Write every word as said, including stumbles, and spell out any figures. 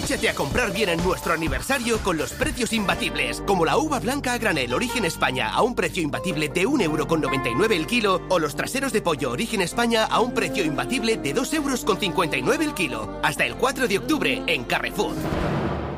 Aprovechate a comprar bien en nuestro aniversario con los precios imbatibles, como la uva blanca a granel Origen España a un precio imbatible de un euro con noventa y nueve el kilo, o los traseros de pollo Origen España a un precio imbatible de dos euros con cincuenta y nueve el kilo. Hasta el cuatro de octubre en Carrefour.